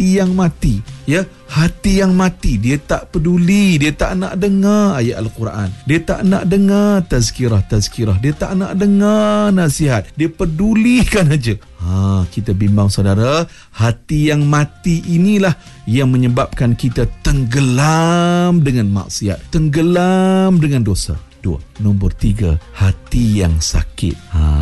hati yang mati. Ya, hati yang mati, dia tak peduli, dia tak nak dengar ayat Al-Quran, dia tak nak dengar tazkirah, dia tak nak dengar nasihat, dia pedulikan aja. Kita bimbang saudara, hati yang mati inilah yang menyebabkan kita tenggelam dengan maksiat, tenggelam dengan dosa. 2. Nombor 3, hati yang sakit.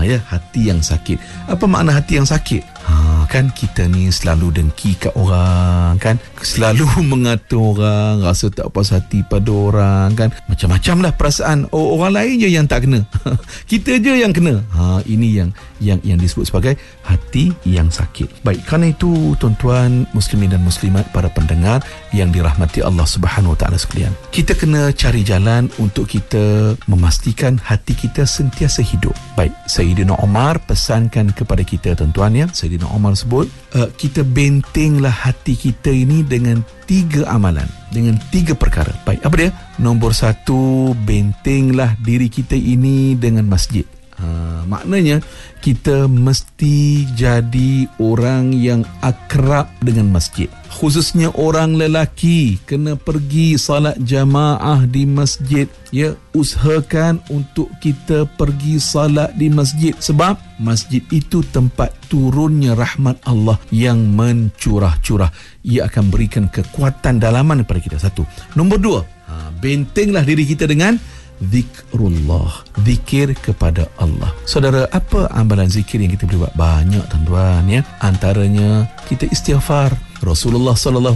Hati yang sakit. Apa makna hati yang sakit? Kan kita ni selalu dengki kat orang, kan, selalu mengata orang, rasa tak puas hati pada orang, kan, macam-macam lah perasaan. Orang lain je yang tak kena, kita je yang kena. Ini yang disebut sebagai hati yang sakit. Baik, kerana itu tuan-tuan muslimin dan muslimat, para pendengar yang dirahmati Allah Subhanahu Wa Taala sekalian, kita kena cari jalan untuk kita memastikan hati kita sentiasa hidup. Baik, Sayyidina Umar pesankan kepada kita tuan-tuan, ya, Sayyidina Umar sebut, kita bentenglah hati kita ini dengan 3 amalan, dengan 3 perkara. Baik, apa dia? Nombor 1, bentenglah diri kita ini dengan masjid. Maknanya kita mesti jadi orang yang akrab dengan masjid. Khususnya orang lelaki kena pergi salat jamaah di masjid. Ya, usahakan untuk kita pergi salat di masjid, sebab masjid itu tempat turunnya rahmat Allah yang mencurah-curah. Ia akan berikan kekuatan dalaman kepada kita. 1. Nombor 2, bentenglah diri kita dengan zikrullah, zikir kepada Allah. Saudara, apa amalan zikir yang kita boleh buat? Banyak tuan-tuan, ya. Antaranya kita istighfar. Rasulullah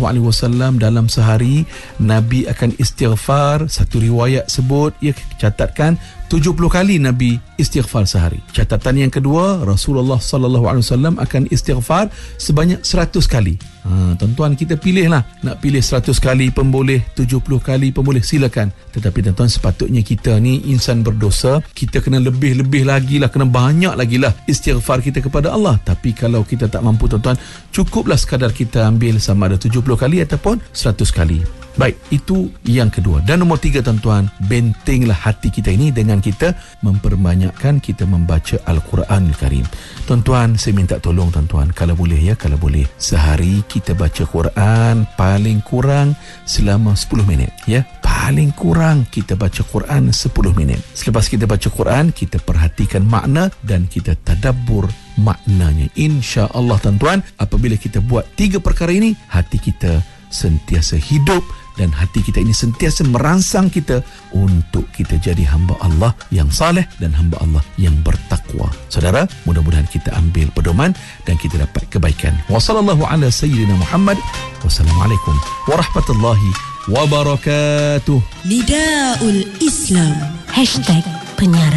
SAW dalam sehari Nabi akan istighfar, satu riwayat sebut, ia catatkan 70 kali Nabi istighfar sehari. Catatan yang kedua, Rasulullah SAW akan istighfar sebanyak 100 kali. Tuan-tuan, kita pilihlah, nak pilih 100 kali pun boleh, 70 kali pun boleh, silakan. Tetapi tuan-tuan, sepatutnya kita ni insan berdosa, kita kena lebih-lebih lagi lah, kena banyak lagi lah istighfar kita kepada Allah. Tapi kalau kita tak mampu tuan-tuan, cukuplah sekadar kita ambil sama ada 70 kali ataupun 100 kali. Baik, itu yang kedua. Dan nombor 3 tuan-tuan, bentenglah hati kita ini dengan kita memperbanyakkan kita membaca Al-Quranul Karim. Tuan-tuan, saya minta tolong tuan-tuan, kalau boleh, ya, kalau boleh, sehari kita baca Quran paling kurang selama 10 minit, ya. Paling kurang kita baca Quran 10 minit. Selepas kita baca Quran, kita perhatikan makna dan kita tadabbur maknanya. Insya-Allah tuan-tuan, apabila kita buat 3 perkara ini, hati kita sentiasa hidup dan hati kita ini sentiasa merangsang kita untuk kita jadi hamba Allah yang saleh dan hamba Allah yang bertakwa. Saudara, mudah-mudahan kita ambil pedoman dan kita dapat kebaikan. Wassallallahu ala sayyidina Muhammad. Wassalamualaikum warahmatullahi wabarakatuh. Nidaul Islam #penyiaran